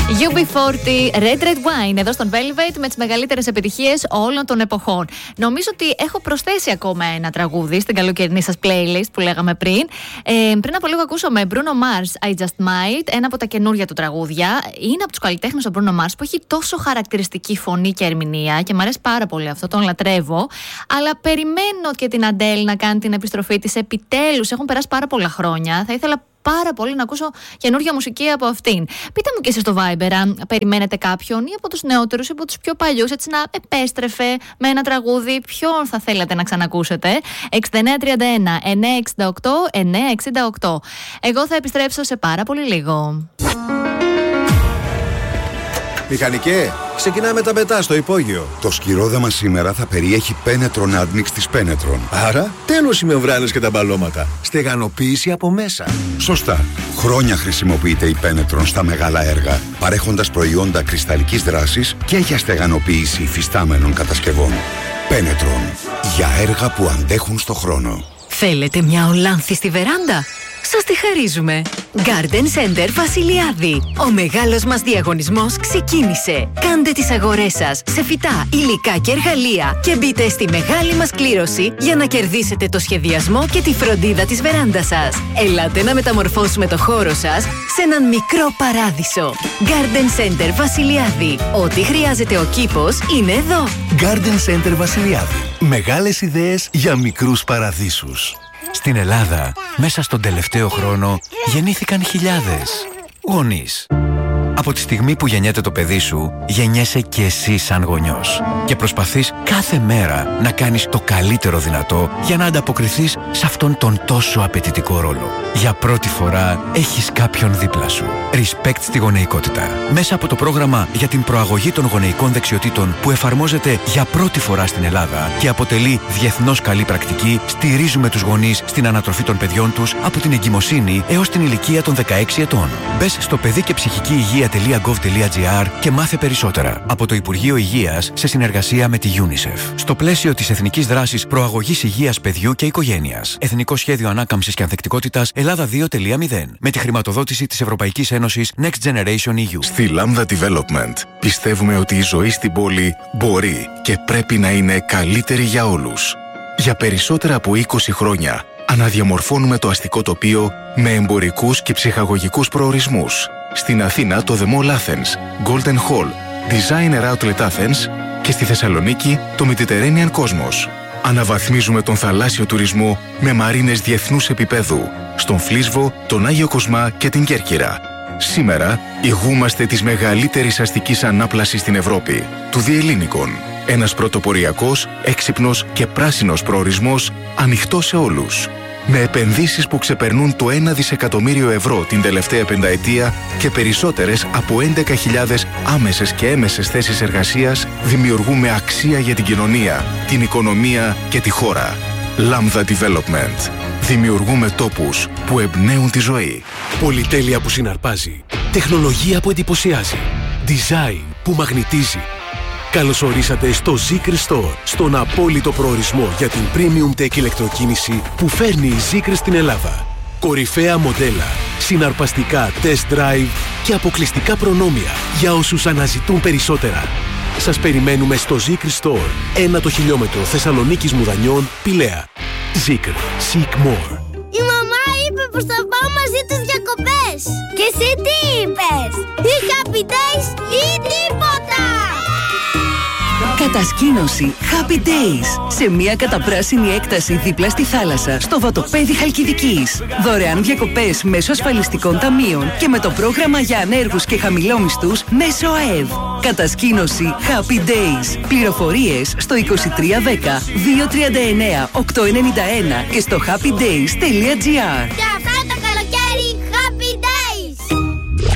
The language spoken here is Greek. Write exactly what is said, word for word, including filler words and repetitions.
γιου μπι φορτί, Red Red Wine, εδώ στον Velvet με τις μεγαλύτερες επιτυχίες όλων των εποχών. Νομίζω ότι έχω προσθέσει ακόμα ένα τραγούδι στην καλοκαιρινή σας playlist που λέγαμε πριν. Ε, πριν από λίγο ακούσαμε Bruno Mars, I Just Might, ένα από τα καινούρια του τραγούδια. Είναι από τους καλλιτέχνες ο Bruno Mars που έχει τόσο χαρακτηριστική φωνή και ερμηνεία και μου αρέσει πάρα πολύ αυτό, τον λατρεύω. Αλλά περιμένω και την Αντέλ να κάνει την επιστροφή της επιτέλους. Έχουν περάσει πάρα πολλά χρόνια. Θα ήθελα πάρα πολύ να ακούσω καινούργια μουσική από αυτήν. Πείτε μου και εσείς στο Viber αν περιμένετε κάποιον ή από τους νεότερους ή από τους πιο παλιούς έτσι να επέστρεφε με ένα τραγούδι. Ποιον θα θέλατε να ξανακούσετε? εξήντα εννέα τριάντα ένα εννιακόσια εξήντα οκτώ εννιακόσια εξήντα οκτώ. Εγώ θα επιστρέψω σε πάρα πολύ λίγο. Μηχανικέ, ξεκινάμε τα μετά στο υπόγειο. Το σκυρόδεμα σήμερα θα περιέχει Πένετρον Admix της Πένετρον. Άρα, τέλος οι μεμβράνες και τα μπαλώματα. Στεγανοποίηση από μέσα. Σωστά. Χρόνια χρησιμοποιείται η Πένετρον στα μεγάλα έργα, παρέχοντας προϊόντα κρυσταλλικής δράσης και για στεγανοποίηση υφιστάμενων κατασκευών. Πένετρον. Για έργα που αντέχουν στο χρόνο. Θέλετε μια ολάνθη στη βεράντα? Σας τη χαρίζουμε. Garden Center Βασιλιάδη. Ο μεγάλος μας διαγωνισμός ξεκίνησε. Κάντε τις αγορές σας σε φυτά, υλικά και εργαλεία και μπείτε στη μεγάλη μας κλήρωση για να κερδίσετε το σχεδιασμό και τη φροντίδα της βεράντας σας. Ελάτε να μεταμορφώσουμε το χώρο σας σε έναν μικρό παράδεισο. Garden Center Βασιλιάδη. Ό,τι χρειάζεται ο κήπος είναι εδώ. Garden Center Βασιλιάδη. Μεγάλες ιδέες για μικρούς παραδείσους. Στην Ελλάδα, μέσα στον τελευταίο χρόνο, γεννήθηκαν χιλιάδες γονείς. Από τη στιγμή που γεννιέται το παιδί σου, γεννιέσαι και εσύ σαν γονιός. Και προσπαθείς κάθε μέρα να κάνεις το καλύτερο δυνατό για να ανταποκριθείς σε αυτόν τον τόσο απαιτητικό ρόλο. Για πρώτη φορά έχεις κάποιον δίπλα σου. Respect στη γονεϊκότητα. Μέσα από το πρόγραμμα για την προαγωγή των γονεϊκών δεξιοτήτων που εφαρμόζεται για πρώτη φορά στην Ελλάδα και αποτελεί διεθνώς καλή πρακτική, στηρίζουμε τους γονείς στην ανατροφή των παιδιών τους από την εγκυμοσύνη έως την ηλικία των δεκαέξι ετών. Μπες στο παιδί και ψυχική υγεία .gov.gr και μάθε περισσότερα από το Υπουργείο Υγείας σε συνεργασία με τη UNICEF. Στο πλαίσιο της Εθνικής Δράσης Προαγωγής Υγείας Παιδιού και Οικογένειας. Εθνικό Σχέδιο Ανάκαμψης και Ανθεκτικότητας Ελλάδα δύο κόμμα μηδέν. Με τη χρηματοδότηση της Ευρωπαϊκής Ένωσης Next Generation ι γιου. Στη Lambda Development πιστεύουμε ότι η ζωή στην πόλη μπορεί και πρέπει να είναι καλύτερη για όλους. Για περισσότερα από είκοσι χρόνια αναδιαμορφώνουμε το αστικό τοπίο με εμπορικούς και ψυχαγωγικούς προορισμούς. Στην Αθήνα το The Mall Athens, Golden Hall, Designer Outlet Athens και στη Θεσσαλονίκη το Mediterranean Cosmos. Αναβαθμίζουμε τον θαλάσσιο τουρισμό με μαρίνες διεθνούς επίπεδου, στον Φλίσβο, τον Άγιο Κοσμά και την Κέρκυρα. Σήμερα ηγούμαστε της μεγαλύτερης αστικής ανάπλασης στην Ευρώπη, του Διελλήνικων. Ένας πρωτοποριακός, έξυπνος και πράσινος προορισμός ανοιχτός σε όλους. Με επενδύσεις που ξεπερνούν το ένα δισεκατομμύριο ευρώ την τελευταία πενταετία και περισσότερες από έντεκα χιλιάδες άμεσες και έμεσες θέσεις εργασίας, δημιουργούμε αξία για την κοινωνία, την οικονομία και τη χώρα. Lambda Development. Δημιουργούμε τόπους που εμπνέουν τη ζωή. Πολυτέλεια που συναρπάζει. Τεχνολογία που εντυπωσιάζει. Design που μαγνητίζει. Καλώς ορίσατε στο Zeekr Store, στον απόλυτο προορισμό για την premium tech ηλεκτροκίνηση που φέρνει η Zeekr στην Ελλάδα. Κορυφαία μοντέλα, συναρπαστικά test drive και αποκλειστικά προνόμια για όσους αναζητούν περισσότερα. Σας περιμένουμε στο Zeekr Store, ένα το χιλιόμετρο Θεσσαλονίκης Μουδανιών, Πηλαία. Zeekr. Seek more. Η μαμά είπε πως θα πάω μαζί τους διακοπές. Και εσύ τι είπες? Ή Happy Days ή τίποτα! Κατασκήνωση Happy Days σε μια καταπράσινη έκταση δίπλα στη θάλασσα στο βατοπέδι Χαλκιδικής. Δωρεάν διακοπές μέσω ασφαλιστικών ταμείων και με το πρόγραμμα για ανέργους και χαμηλόμισθους μέσω ΑΕΒ. Κατασκήνωση Happy Days. Πληροφορίες στο είκοσι τρία δέκα δύο τριάντα εννέα οκτακόσια ενενήντα ένα και στο happy days τελεία gr.